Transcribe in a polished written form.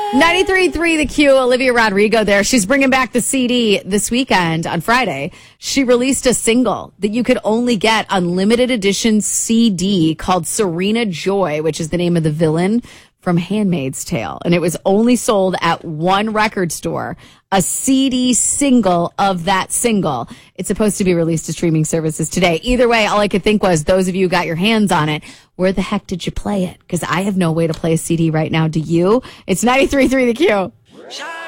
93.3 The Q, Olivia Rodrigo there. She's bringing back the CD this weekend on Friday. She released a single that you could only get on limited edition CD called Serena Joy, which is the name of the villain from Handmaid's Tale. And it was only sold at one record store, a CD single of that single. It's supposed to be released to streaming services today. Either way, all I could think was, those of you who got your hands on it, where the heck did you play it? Because I have no way to play a CD right now. Do you? It's 93.3 The Q.